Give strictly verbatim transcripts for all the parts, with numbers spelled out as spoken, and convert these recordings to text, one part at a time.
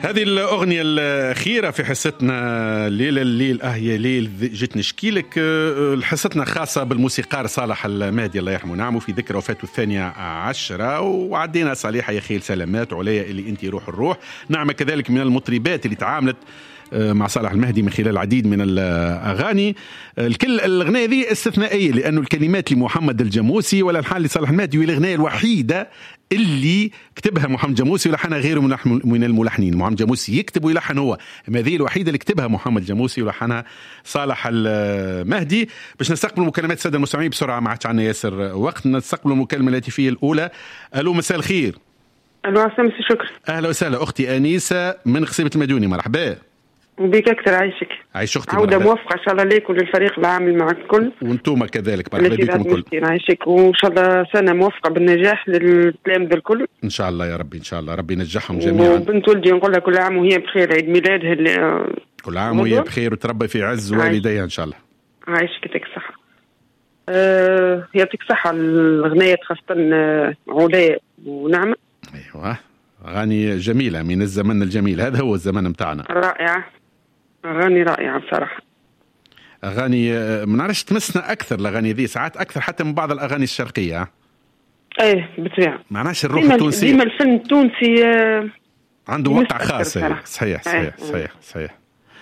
هذه الأغنية الأخيرة في حصتنا ليلة الليل أه يا ليل جيت نشكي لك. حصتنا خاصة بالموسيقار صالح المهدي الله يرحمه نعمه في ذكرى وفاته الثانية عشرة، وعدينا صالحة يا خيل سلامات عليا اللي أنت روح الروح. نعمة كذلك من المطربات اللي تعاملت مع صالح المهدي من خلال العديد من الأغاني. الكل الأغنية ذي استثنائية لأنه الكلمات لمحمد الجاموسي والألحان لصالح المهدي، وهي الأغنية الوحيدة اللي كتبها محمد جاموسي ولحنها غيره من الملحنين. محمد جاموسي يكتب ويلحن هو، اما هذه الوحيده اللي كتبها محمد جاموسي ولحنها صالح المهدي. باش نستقبل مكالمات الساده المستمعين بسرعه، ما عادش عندنا ياسر وقت. نستقبل المكالمه الهاتفيه الاولى. الو مساء الخير. الو عسام شكرا. اهلا وسهلا اختي انيسه من قصيبه المديوني، مرحبا وبيك اكثر. عايشك عايش اختي، عوده موفقه ان شاء الله ليك وللفريق العامل معك الكل، وانتم كذلك مرحبا بكم الكل. عايشك وان شاء الله سنه موفقه بالنجاح للتلاميذ الكل ان شاء الله يا ربي. ان شاء الله ربي ينجحهم جميعا. وبنت ولدي نقول لها كل عام وهي بخير، عيد ميلادها اللي كل عام وهي بخير وتربى في عز والديها ان شاء الله. عايشك يعطيك الصحه. أه يعطيك الصحه. الاغنيه خاصه علاء ونعمه، ايوه اغاني جميله من الزمن الجميل، هذا هو الزمن متاعنا. رائعه، اغاني رائعه بصراحه. اغاني ما نعرفش تمسنا اكثر الاغاني ذي ساعات اكثر حتى من بعض الاغاني الشرقيه. ايه بالطبيعه، معناش الروح التونسيه. ديما الفن التونسي عنده وقع خاص. صحيح صحيح صحيح صحيح, صحيح.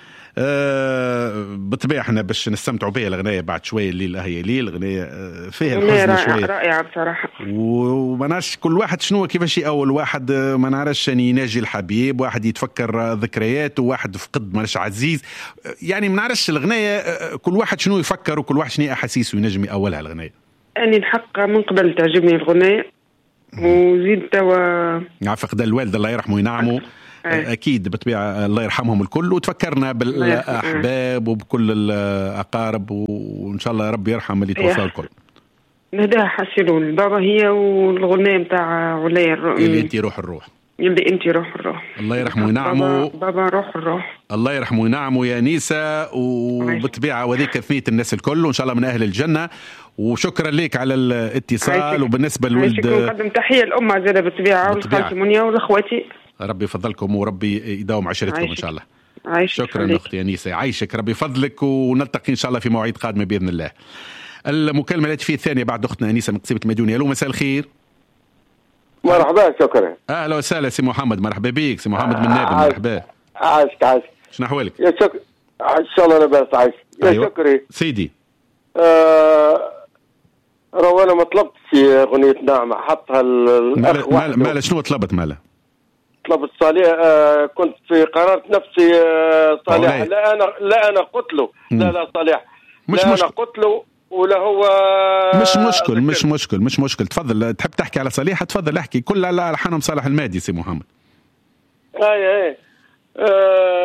أه بالطبيعه احنا باش نستمتعوا بها الاغنيه بعد شويه. الليل هي ليل اغنيه فيها الحزن شويه رائعه بصراحه. وما نعرفش كل واحد شنو كيفاش اول واحد ما نعرفش يعني يناجي الحبيب، واحد يتفكر ذكريات، وواحد فقد مالش عزيز. يعني ما نعرفش الاغنيه كل واحد شنو يفكر وكل واحد شنو احاسيسه ينجم اولها الاغنيه. اني الحق من قبل تعجبني الاغنيه وزيد توا نعرف فقد الوالد الله يرحمه وينعمه. أكيد بالطبيعة الله يرحمهم الكل، وتفكرنا بالأحباب وبكل الأقارب، وإن شاء الله رب يرحم اللي توصل الكل. نهداها حسنون البابا هي والغنية متاع علاء اللي أنت روح الروح، اللي أنت روح الروح. الله يرحمه وينعمه. بابا, بابا روح الروح، الله يرحمه وينعمه يا نيسة. وبالطبيعة وذيك ثنية الناس الكل، وإن شاء الله من أهل الجنة. وشكرا لك على الاتصال. وبالنسبة للولد نقدم تحية الأمة زادة بالطبيعة والخالتي منيا والأخواتي. ربي يفضلكم وربي يداوم عشرتكم إن شاء الله. شكرا عليك. أختي أنيسة، عايشك ربي فضلك، ونلتقي إن شاء الله في مواعيد قادمة بإذن الله. المكالمة التي في الثانية بعد أختنا أنيسة من قصيبة المديوني. ألو مساء الخير. مرحبا. شكرا. أهلا وسهلا سي محمد. مرحبا بيك سي محمد من نابل. مرحبا. عايشك عايشك. شنو أحوالك؟ يا شكر إن شاء الله لاباس. عايش يا أيوة. شكري سيدي. آه... رو أنا ما طلبتش أغنية نعمة، حطها الأخ مالا مالا شنو طلبت مالا؟ طلبت صالح. آه كنت في قرارة نفسي. آه صالح لا أنا لا أنا قتله. لا لا صالح مش لا مشكل. أنا قتله ولا هو مش مشكل ذكر. مش مشكل مش مشكل تفضل. تحب تحكي على صالح تفضل احكي. كل على ألحانهم صالح المهدي سي محمد. اي اي آه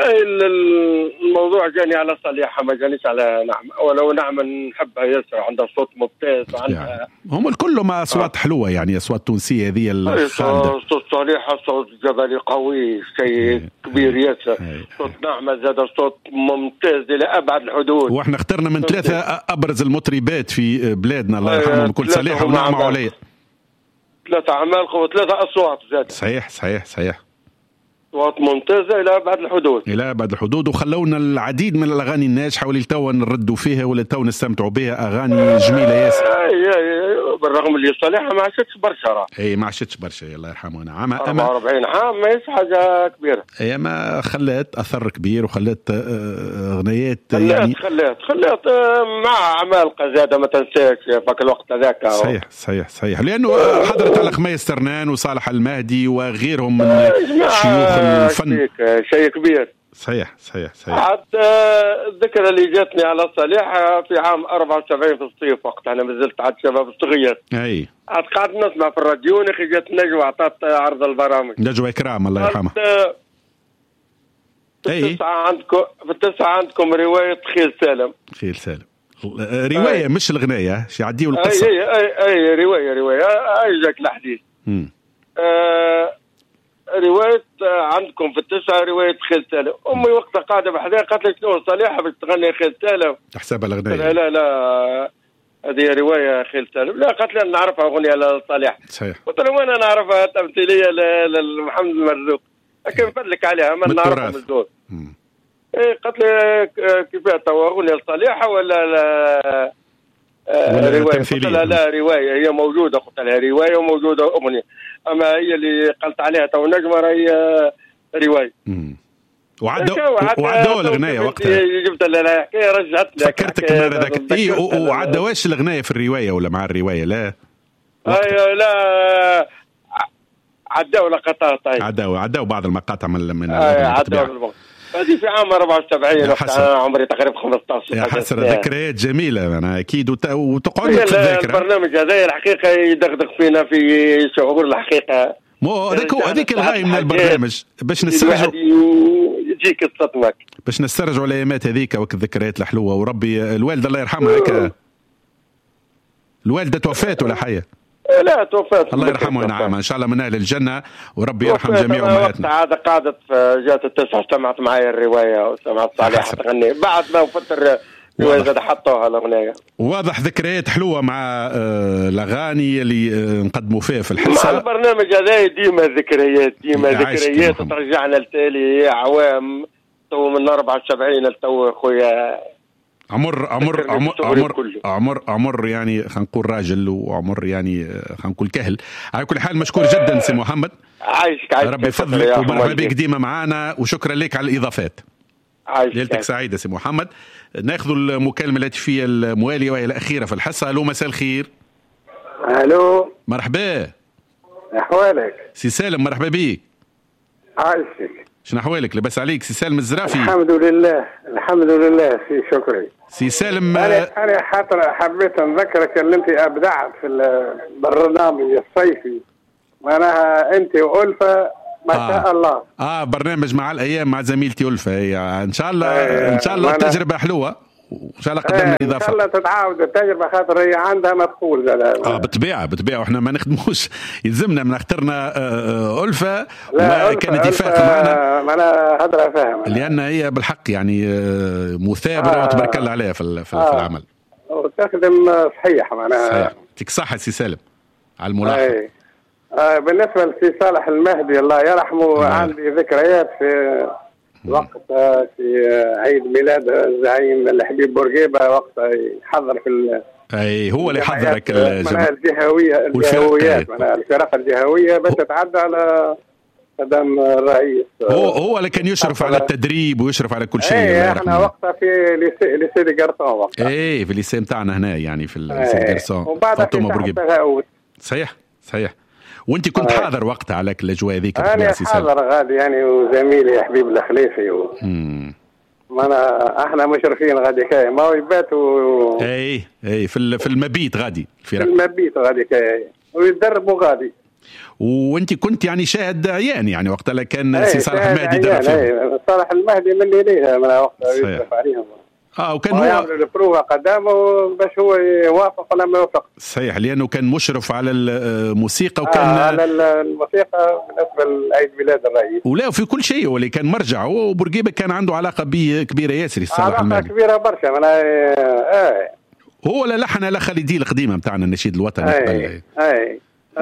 الموضوع جاني على صالحة، ما جانيش على نعمة. ولو نعمة نحبها ياسر، عندها صوت ممتاز وعندها يعني. هم الكل ما أصوات آه. حلوة يعني، أصوات تونسية هذه الخالدة. صوت صالحة صوت جبلي قوي شيء كبير ياسر. صوت نعمة زاد صوت ممتاز إلى أبعد الحدود. وإحنا اخترنا من ثلاثة أبرز المطربات في بلادنا الله يرحمهم الكل، صالحة ونعمة عليا. ثلاثة عمالقة وثلاثة أصوات زاد. صحيح صحيح صحيح. أصوات ممتازة إلى أبعد الحدود. إلى أبعد الحدود، وخلونا العديد من الأغاني الناجحة واللي تو نردوا فيها واللي تو نستمتعوا بها، أغاني جميلة ياسر. أي أي بالرغم اللي صالحة ما عاشتش برشا راه. أي ما عاشتش برشا الله يرحمه ونعمه. أربعة وأربعين عام ما يس حاجة كبيرة. أي ما خلات أثر كبير وخلات أغنيات خلات يعني. خلات خلات مع عمالقة زادة ما تنساش فاك الوقت هذاك. صحيح صحيح صحيح، لأنه حضرت على خميس ترنان وصالح المهدي وغيرهم من شيوخ الفن. شيء كبير. صحيح صحيح صحيح. حتى الذكرى اللي جاتني على صالح في عام أربعة وسبعين في الصيف، وقت أنا مازلت عاد شباب صغير. أي. عاد قاعد نسمع في الراديو نخي جات نجوى عطات عرض البرامج. نجوى إكرام الله يرحمه. في التسعة عندكم في التسعة عندكم رواية خيل سالم. خيل سالم رواية أي. مش الغناية شي عديوا القصة. أي أي أي رواية رواية أي جاك الحديث. آه رواية عندكم في التسعة رواية خيل سالم. أمي وقتها قاعدة بحذاها قالت لي شنو صالحة باش تغني خيل سالم. تحسبها الغناية. لا لا لا هذه رواية خيل سالم. لا قالت لي نعرفها أغنية لصالح. صحيح. قلت له وين أنا أعرفها تمثيلية لمحمد المرزوق. لكن نفدلك عليها ما من نعرفهم التراث. الزوز. ايه قالت لي كيفاه توا اغنيه صالحه ولا لا ولا روايه؟ قلت تمثيلية. لها لا روايه، هي موجوده. قلت لها روايه وموجوده اغنيه، اما هي اللي قالت عليها تو نجمه راهي روايه. وعدوا وعدوا الغنايه وقتها. جبت لها حكايه رجعت لها فكرتك من هذاك. اي وعدواش الغنايه في الروايه ولا مع الروايه؟ لا اي لا عداو لقطات. طيب عداو عداو بعض المقاطع من من عداو هذه في عام أربعة وسبعين وقت عمري تقريبا خمسطاش. يا حسرة ذكريات جميلة أنا أكيد وتقعد لك في الذاكرة. البرنامج هذا الحقيقة يدغدغ فينا في شعور الحقيقة. مو هذيك هذيك الغاية من البرنامج باش نسترجعوا يجيك الصدمة باش نسترجعوا الأيامات هذيك وك الذكريات الحلوة. وربي الوالدة الله يرحمها هكا. الوالدة توفات ولا حية؟ لا توفات الله يرحمه وينعمها ان شاء الله من اهل الجنه وربي يرحم جميع امهاتنا. عاد قعدت في جات التسعه سمعت معي الروايه وسمعت صالحه تغني بعد ما وفت الروايه زاد حطوها الاغنيه. واضح ذكريات حلوه مع الاغاني اللي نقدموا فيها في الحصه. مع البرنامج هذا ديما ذكريات ديما ذكريات ترجعنا لتالي اعوام تو من أربعة وسبعين لتو خويا. عمر عمر عمر عمر عمر عمر يعني خلينا نقول راجل وعمر يعني خلينا نقول كهل. على كل حال مشكور جدا سي محمد. عايشك عايشك ربي يفضلك ومرحبا بك ديما معنا وشكرا لك على الاضافات. ليلتك سعيده سي محمد. ناخذ المكالمه الهاتفيه المواليه وهي الاخيره في الحصه. الو مساء الخير. الو مرحبا. احوالك سي سالم مرحبا بك. عايشك. شنو احوالك؟ لاباس عليك سي سالم الزرافي؟ الحمد لله الحمد لله في شكري. سي سالم انا انا حتى حبيت نذكرك اللي انت ابدعت في البرنامج الصيفي معناها انت والفه ما آه. شاء الله. اه برنامج مع الايام مع زميلتي الفه. ان شاء الله آه. ان شاء الله تجربه حلوه وان شاء الله قدمنا آه. اضافه. ان شاء الله تتعاود التجربه خاطر هي عندها مدخول. اه بالطبيعه بالطبيعه واحنا ما نخدموش يلزمنا من اخترنا آه الفه وما كان اتفاق معنا معنا هضره فاهم لان هي بالحق يعني آه مثابره آه. وتبارك الله عليها في, في, آه. في العمل وتخدم صحيح معناها. صحيح يعطيك الصحه سي سالم على الملاحظه. آه. آه بالنسبه لسي صالح المهدي الله يرحمه آه. عندي ذكريات في وقت في عيد ميلاد الزعيم الحبيب بورقيبه وقت يحضر في اي هو اللي حضرك الجماعه الجهويه الجهويات الفرق الجهويه باش تتعدى على قدام الرئيس. هو هو اللي كان يشرف على التدريب ويشرف على كل شيء. اي احنا وقتها في ليسي ليسي دي قرطون وقتها. اي في الليسي نتاعنا هنا يعني في الليسي دي قرطون. وبعد صحيح صحيح. وانت كنت آه. حاضر وقتها على الاجواء هذيك؟ انا حاضر غادي يعني وزميلي حبيب الخليفي و... ما انا احنا مشرفين غادي كاي ما هو يباتوا اي اي في في المبيت غادي في المبيت غادي كاي ويتدربوا غادي. وانت كنت يعني شاهد عيان يعني وقتها كان سي صالح المهدي درب فيهم. صالح المهدي من اللي ليه من وقتها يشرف عليهم. اه وكان هو يعمل البروفه قدامه باش هو يوافق ولا ما يوافق. صحيح لانه كان مشرف على الموسيقى وكان آه على الموسيقى بالنسبه لعيد ميلاد الرئيس ولا في كل شيء هو اللي كان مرجع. وبورقيبه كان عنده علاقه به كبيره ياسر صالح المهدي. علاقه كبيره برشا من اه هو اللي لحن لا خالدي القديمه نتاعنا النشيد الوطني قبل. اي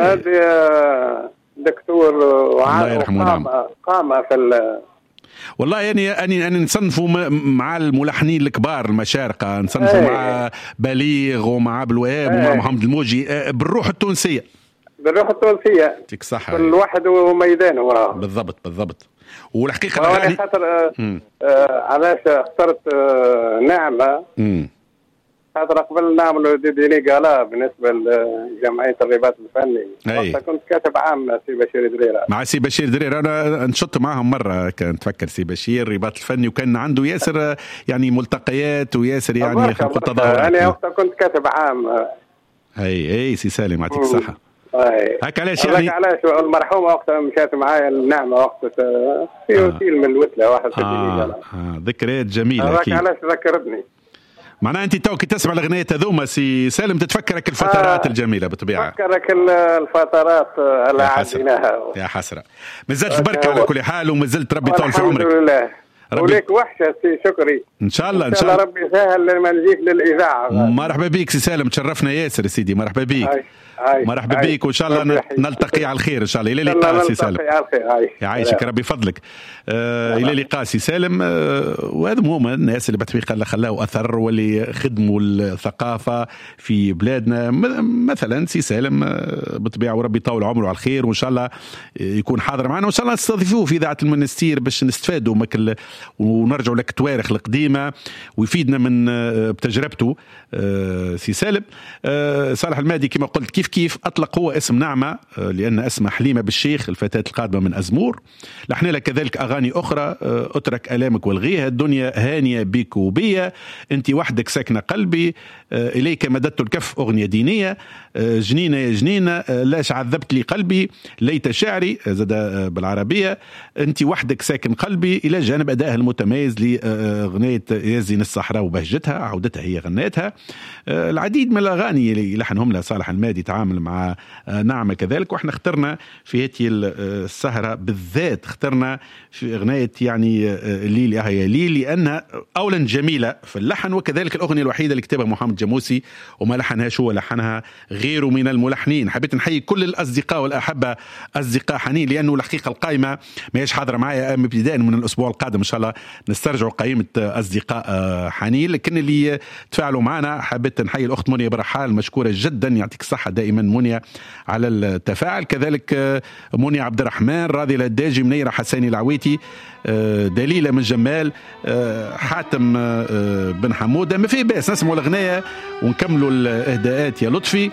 هذا دكتور وعالم قام قام في والله يعني أني أنا نصنفوا مع الملحنين الكبار المشارقة نصنفوا أيه. مع بليغ ومع عبد الوهاب أيه. ومع محمد الموجي بالروح التونسية بالروح التونسية يعطيك الصحة. كل واحد وميدانه وراه بالضبط بالضبط. والحقيقة أنا خاطر آه آه علاش اخترت آه نعمة مم. خاطر قبل نعملوا ديني قالا بالنسبه لجمعيه الرباط الفني. أي. كنت كاتب عام سي بشير دريره مع سي بشير دريره. انا نشط معهم مره كان تفكر سي بشير الرباط الفني وكان عنده ياسر يعني ملتقيات وياسر يعني تظاهرات. انا وقتها كنت كاتب عام. اي اي سي سالم يعطيك الصحه. هاك علاش يعني علاش المرحومه وقتها مشات معايا النعمه وقت في وسيل من الوتله واحد آه. آه. آه. ذكريات جميله اكيد. علاش ذكرتني معناها انت توك تسمع الاغنيه هذوما سي سالم تتفكرك الفترات آه الجميله بالطبيعه. تفكرك الفترات اللي عديناها يا حسره. مازالت البركه على كل حال ومازلت ربي يطول في عمرك. الحمد لله. وليك وحشه سي شكري. ان شاء الله ان شاء الله ربي يسهل لما نجيك للاذاعه. مرحبا بك سي سالم تشرفنا ياسر سيدي. مرحبا بك. مرحبا بك وان شاء الله نلتقي على الخير ان شاء الله. الى اللقاء سي سالم. يعيشك ربي فضلك. آه الى اللقاء سي سالم. آه وهذا هما الناس اللي بتفيق خلاو اثر واللي خدموا الثقافه في بلادنا. مثلا سي سالم آه بطبيعه وربي يطول عمره على الخير وان شاء الله يكون حاضر معنا وان شاء الله نستضيفوه في اذاعه المنستير باش نستفادوا مكل ونرجعوا لك التواريخ القديمه ويفيدنا من آه بتجربته. آه سي سالم. آه صالح المهدي كما قلت كيف كيف أطلق هو اسم نعمة لأن اسمها حليمة بالشيخ الفتاة القادمة من أزمور. لحنا لك كذلك أغاني أخرى أترك ألامك والغيها الدنيا هانية بك وبيا أنت وحدك ساكنة قلبي إليك مددت الكف أغنية دينية جنينة يا جنينة لاش عذبت لي قلبي ليت شعري زاد بالعربية أنت وحدك ساكن قلبي إلى جانب أدائها المتميز لأغنية يزين الصحراء وبهجتها عودتها هي غنيتها. العديد من الأغاني اللي لحنهم لها صالح المهدي تعامل مع نعمة كذلك واحنا اخترنا في هذه السهرة بالذات اخترنا في أغنية يعني ليل يا ليل لأنها أولا جميلة في اللحن وكذلك الأغنية الوحيدة اللي كتبها محمد جاموسي وما لحنهاش هو لحنها غيره من الملحنين. حبيت نحيي كل الأصدقاء والأحبة أصدقاء حنين لأنه الحقيقة القائمة ما هيش حاضرة معايا ابتداء من الأسبوع القادم إن شاء الله نسترجعوا قائمة أصدقاء حنين لكن اللي تفاعلوا معنا حبيت نحيي الأخت منيا برحال مشكورة جدا يعطيك الصحة دائما منيا على التفاعل. كذلك منيا عبد الرحمن راضي الداجي منيرة حساني العويتي دليلة من جمال حاتم بن حمودة. ما في باس نسمعوا الأغنية ونكملوا الإهداءات يا لطفي.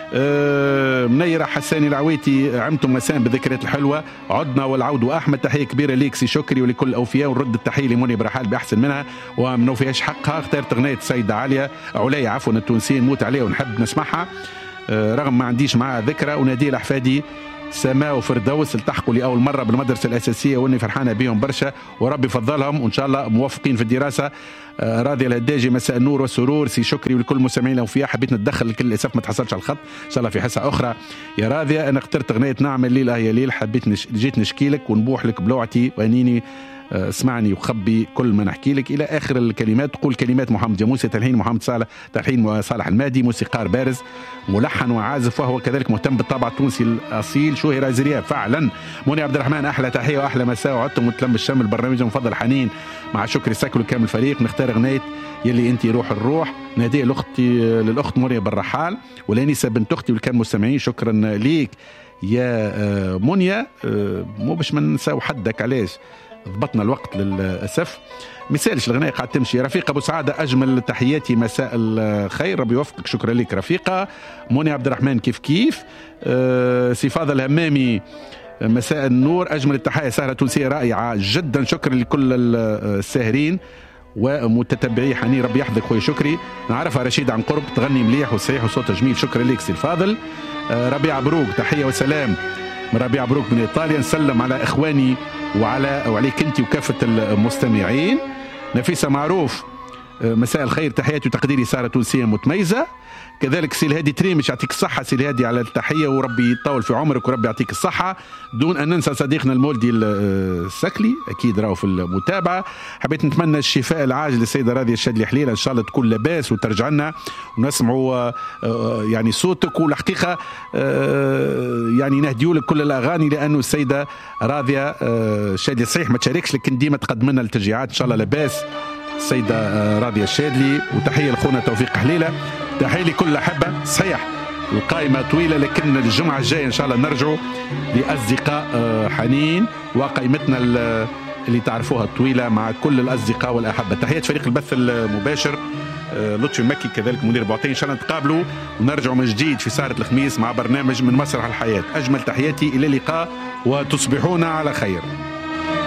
منيرة حساني العويتي عمتم مساء بالذكريات الحلوة عدنا والعود وأحمد تحية كبيرة ليك سي شكري ولكل الأوفياء ونرد التحية لمني برحال بأحسن منها ومنو فيهاش حقها. اختارت أغنية السيدة عليا عليا عفوا التونسية نموت عليها ونحب نسمعها رغم ما عنديش معها ذكرى. ونادي الأحفادي سماء وفردوس التحقوا لأول مرة بالمدرسة الأساسية وإني فرحانة بهم برشا وربي فضلهم وإن شاء الله موفقين في الدراسة. راضي الهداجي مساء النور والسرور سي شكري ولكل المستمعين الأوفياء. حبيت نتدخل لكل الأسف ما تحصلش على الخط إن شاء الله في حصة أخرى يا راضية. أنا اخترت أغنية نعمة الليل يا ليل حبيت نش... جيت نشكي لك ونبوح لك بلوعتي وأنيني اسمعني وخبي كل ما نحكي لك إلى آخر الكلمات. تقول كلمات محمد جاموسي تلحين محمد صالح تلحين صالح المهدي موسيقار بارز ملحن وعازف وهو كذلك مهتم بالطابع التونسي الأصيل شهيرة زرياب فعلا. منى عبد الرحمن أحلى تحية وأحلى مساء وعدتم وتلم الشم البرنامج المفضل حنين مع شكري ساكل وكامل الفريق. نختار أغنية يلي أنت روح الروح نادية لأختي للأخت منى بالرحال ولانسة بنت أختي والكامل المستمعين. شكرا ليك يا منيا مو باش ما نساو حدك علاش ضبطنا الوقت للأسف مثالش الغناء قاعد تمشي. رفيقة أبو سعادة أجمل تحياتي مساء الخير ربي يوفقك شكرا لك رفيقة. منى عبد الرحمن كيف كيف. أه سي فاضل الهمامي مساء النور أجمل التحية سهرة تونسية رائعة جدا شكرا لكل الساهرين ومتتبعي حنين ربي يحفظك خويا شكري. نعرفها رشيد عن قرب تغني مليح وصحيح وصوت جميل شكرا لك سي الفاضل. أه ربيع بروك تحية وسلام من ربيع بروك من إيطاليا نسلم على إخواني وعلى وعليك انت وكافة المستمعين. نفيسة معروف مساء الخير تحياتي وتقديري سارة تونسية متميزة. كذلك سي الهادي تريمش يعطيك الصحة سي الهادي على التحية وربي يطول في عمرك وربي يعطيك الصحة. دون أن ننسى صديقنا المولدي السكلي أكيد راهو في المتابعة. حبيت نتمنى الشفاء العاجل للسيدة راضية الشادلي حليلة إن شاء الله تكون لاباس وترجع لنا ونسمعوا يعني صوتك. والحقيقة يعني نهديوا لك كل الأغاني لأنه السيدة راضية الشادلي صحيح ما تشاركش لكن ديما تقدم لنا التشجيعات إن شاء الله لاباس السيدة راضية الشادلي. وتحية لأخونا توفيق حليلة تحية لكل الأحبة. صحيح القائمة طويلة لكن الجمعة الجاية إن شاء الله نرجعوا لأصدقاء حنين وقائمتنا اللي تعرفوها الطويلة مع كل الأصدقاء والأحبة. تحية فريق البث المباشر لطفي المكي كذلك مدير بعطين إن شاء الله نتقابلوا ونرجعوا من جديد في سهرة الخميس مع برنامج من مسرح الحياة. أجمل تحياتي إلى اللقاء وتصبحون على خير.